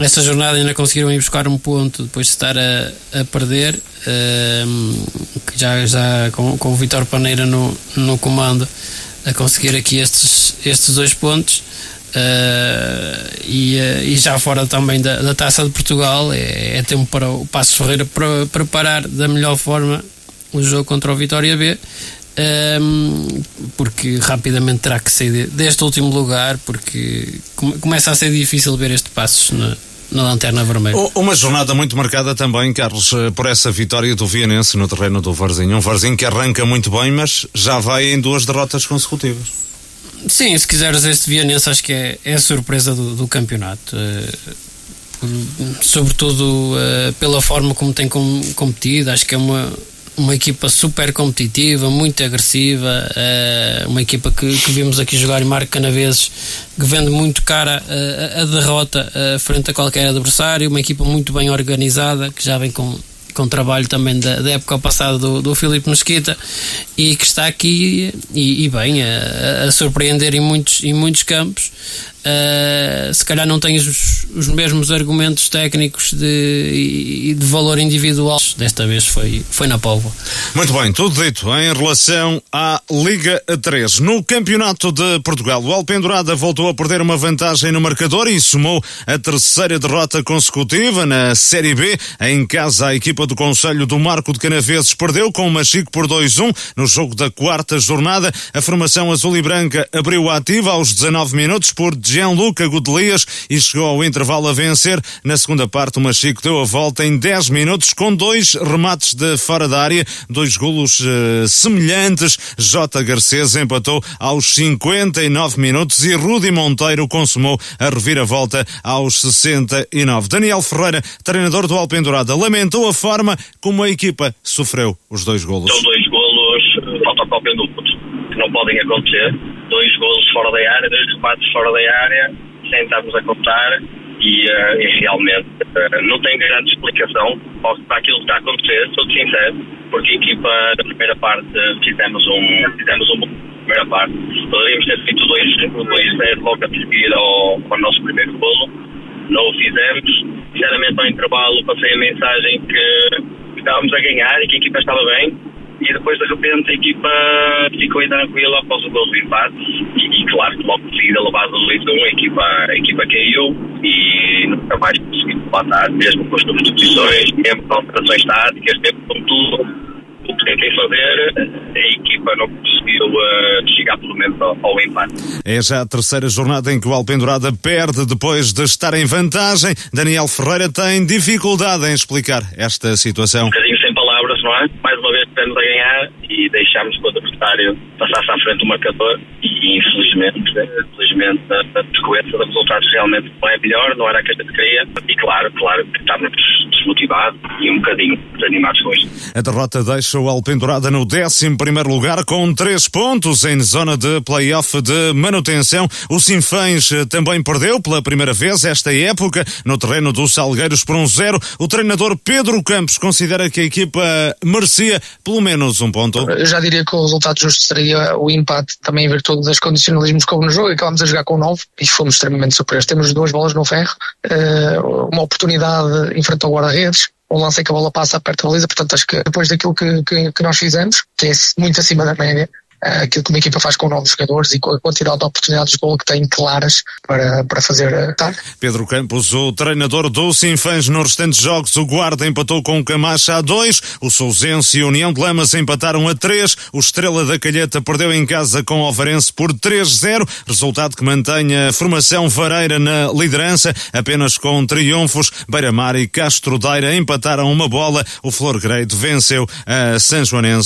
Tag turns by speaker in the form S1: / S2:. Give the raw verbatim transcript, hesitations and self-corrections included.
S1: esta jornada ainda conseguiram ir buscar um ponto depois de estar a, a perder, uh, que já, já com, com o Vítor Paneira no, no comando, a conseguir aqui estes, estes dois pontos. Uh, e, uh, e já fora também da, da Taça de Portugal, é, é tempo para o Passos Ferreira para preparar da melhor forma o jogo contra o Vitória B, um, porque rapidamente terá que sair deste último lugar, porque come, começa a ser difícil ver este Passos na, na lanterna vermelha.
S2: Uma jornada muito marcada também, Carlos, por essa vitória do Vianense no terreno do Varzim. Um Varzim que arranca muito bem, mas já vai em duas derrotas consecutivas.
S1: Sim, se quiseres, este Vianense acho que é, é a surpresa do, do campeonato, uh, por, sobretudo uh, pela forma como tem com, competido. Acho que é uma, uma equipa super competitiva, muito agressiva, uh, uma equipa que, que vimos aqui jogar em Marco Canaveses, que vende muito cara uh, a derrota uh, frente a qualquer adversário, uma equipa muito bem organizada, que já vem com com trabalho também da, da época passada do, do Filipe Mesquita, e que está aqui e, e bem a, a surpreender em muitos, em muitos campos. Uh, se calhar não tem os, os mesmos argumentos técnicos de, e de valor individual. Desta vez foi, foi na Póvoa.
S2: Muito bem, tudo dito em relação à Liga três. No Campeonato de Portugal, o Alpendurada voltou a perder uma vantagem no marcador e somou a terceira derrota consecutiva na Série B. Em casa, a equipa do Concelho do Marco de Canaveses perdeu com o Machico por dois a um no jogo da quarta jornada. A formação azul e branca abriu a ativa aos dezanove minutos por Gianluca Godelias e chegou ao intervalo a vencer. Na segunda parte, o Machico deu a volta em dez minutos com dois remates de fora da área, dois golos uh, semelhantes. J. Garcês empatou aos cinquenta e nove minutos e Rudi Monteiro consumou a reviravolta aos sessenta e nove. Daniel Ferreira, treinador do Alpendurada, lamentou a forma como a equipa sofreu os dois golos.
S3: São dois golos fotocópia duplo, que não podem acontecer. Dois golos fora da área, dois remates fora da área, sem estarmos a contar, e, uh, e realmente uh, não tem grande explicação para aquilo que está a acontecer, sou sincero, porque a equipa da primeira parte fizemos um fizemos uma primeira parte, poderíamos ter feito dois zero logo a seguir ao, ao nosso primeiro golo, não o fizemos. Sinceramente, ao intervalo passei a mensagem que estávamos a ganhar e que a equipa estava bem, e depois de repente a equipa ficou intranquila após o gol do empate e, e claro que logo de seguida, levado do dois a um, a equipa, a equipa caiu e nunca mais conseguiu levantar, mesmo com as substituições, mesmo com alterações táticas, mesmo com tudo o que tentei fazer, a equipa não conseguiu uh, chegar pelo menos ao, ao empate.
S2: É já a terceira jornada em que o Alpendurada perde depois de estar em vantagem. Daniel Ferreira tem dificuldade em explicar esta situação.
S3: Um bocadinho sem palavras, não é? Mais uma vez tivemos a ganhar e deixámos que o adversário passasse à frente do marcador e infelizmente, infelizmente a sequência de resultados realmente não é melhor, não era a que a gente queria, e claro, claro que estávamos desmotivados e um bocadinho desanimados com isto.
S2: A derrota deixa o Alpendurada no décimo primeiro lugar com três pontos em zona de play-off de manutenção. O Sinfãs também perdeu pela primeira vez esta época no terreno dos Salgueiros por um zero. O treinador Pedro Campos considera que a equipa merecia pelo menos um ponto.
S4: Eu já diria que o resultado justo seria o empate, também em virtude das condicionalismos que houve no jogo. Acabámos a jogar com nove e fomos extremamente superiores. Temos duas bolas no ferro, uma oportunidade em frente ao guarda-redes, um lance em que a bola passa perto da baliza. Portanto, acho que depois daquilo que, que, que nós fizemos, que é muito acima da média, aquilo que uma equipa faz com novos jogadores e com a quantidade de oportunidades de golo que tem claras para, para fazer tarde.
S2: Pedro Campos, o treinador do Sinfãs, nos restantes jogos, o Guarda empatou com o Camacha a dois, o Sousense e o União de Lamas empataram a três, o Estrela da Calheta perdeu em casa com o Alvarense por três a zero, resultado que mantém a formação vareira na liderança, apenas com triunfos. Beira-Mar e Castro Daire empataram uma bola, o Flor Greito venceu a São Joanense